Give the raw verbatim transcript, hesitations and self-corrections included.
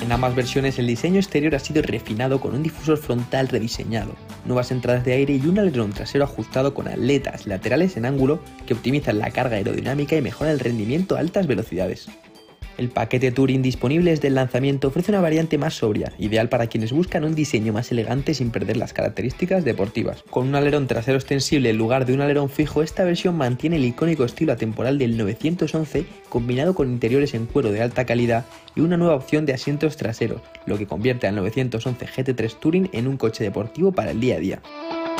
En ambas versiones el diseño exterior ha sido refinado con un difusor frontal rediseñado, nuevas entradas de aire y un alerón trasero ajustado con aletas laterales en ángulo que optimizan la carga aerodinámica y mejoran el rendimiento a altas velocidades. El paquete Touring disponible desde el lanzamiento ofrece una variante más sobria, ideal para quienes buscan un diseño más elegante sin perder las características deportivas. Con un alerón trasero extensible en lugar de un alerón fijo, esta versión mantiene el icónico estilo atemporal del novecientos once combinado con interiores en cuero de alta calidad y una nueva opción de asientos traseros, lo que convierte al novecientos once G T tres Touring en un coche deportivo para el día a día.